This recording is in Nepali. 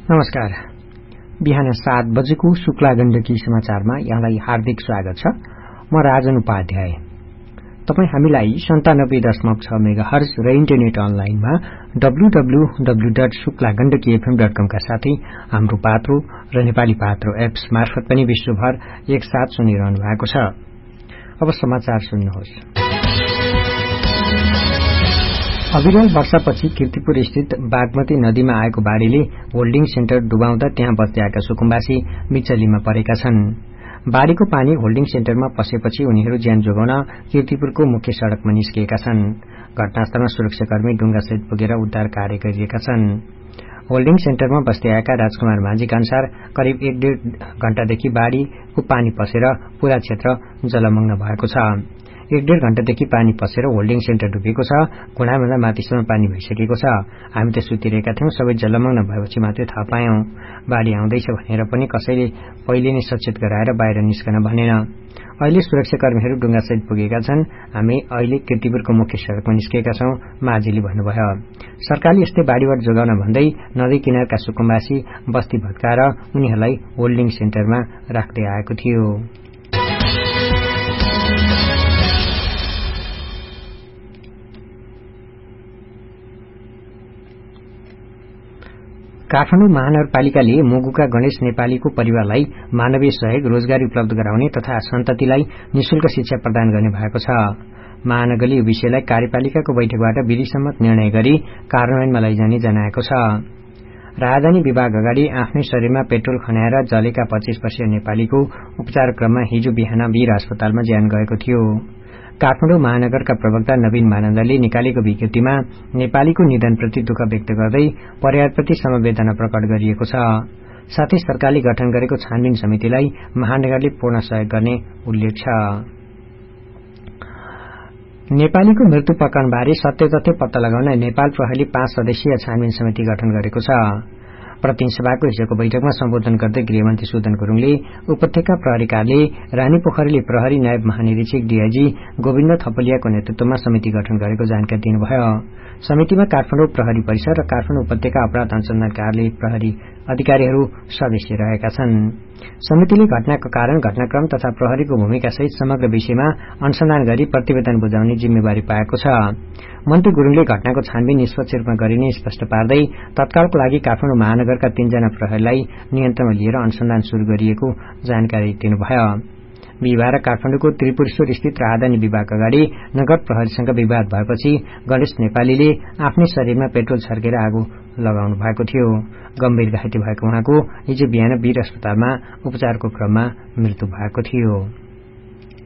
नमस्कार। बिहान 7 बजेको शुक्ला गण्डकी समाचारमा यहाँलाई हार्दिक स्वागत छ। म राजन उपाध्याय। तपाई हामीलाई 97.6 मेगाहर्ज र इन्टरनेट अनलाइनमा www.शुक्लागण्डकीfm.com का साथै हाम्रो पात्रो र नेपाली पात्रो एप्स मार्फत पनि विश्वभर एकसाथ सुनिरहनु भएको छ। अब समाचार सुन्नुहोस्। अविरल वर्षापछि कीर्तिपुर स्थित बागमती नदीमा आएको बाढ़ीले होल्डिङ सेन्टर डुबाउँदा त्यहाँ बस्दै आएका सुकुम्बासी बिचलीमा परेका छन्। बाढ़ीको पानी होल्डिङ सेन्टरमा पसेपछि उनीहरू ज्यान जोगाउन कीर्तिपुरको मुख्य सड़कमा निस्किएका छन्। घटनास्थलमा सुरक्षाकर्मी डुंगासहित पुगेर उद्धार कार्य गरिएका छन्। होल्डिङ सेन्टरमा बस्दै आएका राजकुमार माझीका अनुसार करिब 1.5 घण्टादेखि बाढ़ीको पानी पसेर पूरा क्षेत्र जलमग्न भएको छ। 1.5 घण्टादेखि पानी पसेर होल्डिङ सेन्टर डुबेको छ। घुँडाभन्दा माथिसम्म पानी भइसकेको छ। हामी त सुतिरहेका थियौं। सबै जलमग्न भएपछि मात्रै थाहा पायौं। बाढ़ी आउँदैछ भनेर पनि कसैले पहिले नै सचेत गराएर बाहिर निस्कन भनेन। अहिले सुरक्षाकर्मीहरू डुंगासहित पुगेका छन्। हामी अहिले कीर्तिपुरको मुख्य सड़कमा निस्केका छौं, माझीले भन्नुभयो। सरकारले यस्तै बाढ़ीबाट जोगाउन भन्दै नदी किनारका सुकुम्बासी बस्ती भत्काएर उनीहरूलाई होल्डिङ सेन्टरमा राख्दै आएको थियो। काठमाडौँ महानगरपालिकाले मुगुका गणेश नेपालीको परिवारलाई मानवीय सहयोग, रोजगारी उपलब्ध गराउने तथा सन्ततिलाई निशुल्क शिक्षा प्रदान गर्ने भएको छ। महानगरले यो विषयलाई कार्यपालिकाको बैठकबाट विधिसम्मत निर्णय गरी कार्यान्वयनमा लैजाने जनाएको छ। राजधानी विभाग अगाडि आफ्नै शरीरमा पेट्रोल खन्याएर जलेका 25 वर्षीय नेपालीको उपचार क्रममा हिजो बिहान वीर अस्पतालमा ज्यान गएको थियो। काठमाडौँ महानगरका प्रवक्ता नवीन मानन्दले निकालेको विज्ञप्तिमा नेपालीको निधनप्रति दुःख व्यक्त गर्दै परिवारप्रति समवेदना प्रकट गरिएको छ। साथै सरकारले गठन गरेको छानबिन समितिलाई महानगरले पूर्ण सहयोग गर्ने उल्लेख छ। नेपालीको मृत्यु प्रकरणबारे सत्य तथ्य पत्ता लगाउन नेपाल प्रहरीले 5 सदस्यीय छानबिन समिति गठन गरेको छ। प्रतिनिधि सभाको हिजोको बैठकमा सम्बोधन गर्दै गृहमन्त्री सुदन गुरूङले उपत्यका प्रहरी कार्यालय रानीपोखरीले प्रहरी नायब महानिरीक्षक डीआईजी गोविन्द थपलियाको नेतृत्वमा समिति गठन गरेको जानकारी दिनुभयो। समितिमा काठमाडौँ प्रहरी परिसर र काठमाडौँ उपत्यका अपराध अनुसन्धान कार्यालय प्रहरी अधिकारीहरू सदस्य रहेका छन्। समितिले घटनाको कारण, घटनाक्रम तथा प्रहरीको भूमिका सहित समग्र विषयमा अनुसन्धान गरी प्रतिवेदन बुझाउने जिम्मेवारी पाएको छ। मन्त्री गुरूङले घटनाको छानबिन निष्पक्ष रूपमा गरिने स्पष्ट पार्दै तत्कालको लागि काठमाडौँ महानगरका 3 जना प्रहरीलाई नियन्त्रणमा लिएर अनुसन्धान शुरू गरिएको जानकारी दिनुभयो। बिहिबार काठमाडौँको त्रिपुरेश्वर स्थित राजधानी विभाग अगाडि नगर प्रहरीसँग विवाद भएपछि गणेश नेपालीले आफ्नै शरीरमा पेट्रोल छर्केर आगो लगाउनु भएको थियो। गम्भीर घाइते भएको उहाँको हिजो बिहान वीर अस्पतालमा उपचारको क्रममा मृत्यु भएको थियो।